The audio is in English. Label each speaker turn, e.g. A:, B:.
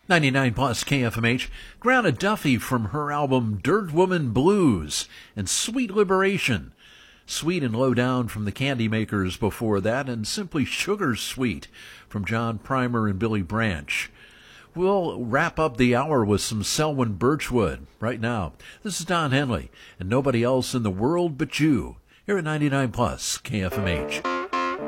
A: 99 plus KFMH, Greta Duffy from her album Dirt Woman Blues, and Sweet Liberation. Sweet and Low Down from the Candymakers before that, and Simply Sugar Sweet from John Primer and Billy Branch. We'll wrap up the hour with some Selwyn Birchwood right now. This is Don Henley, and Nobody Else in the World But You, here at 99 plus KFMH.